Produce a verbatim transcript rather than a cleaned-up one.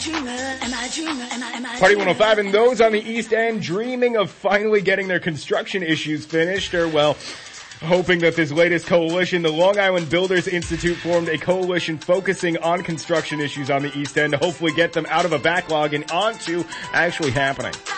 dreamer? Am I a dreamer? Am I, am I Party one oh five and those on the East End dreaming of finally getting their construction issues finished, or well, hoping that this latest coalition, the Long Island Builders Institute, formed a coalition focusing on construction issues on the East End to hopefully get them out of a backlog and onto actually happening.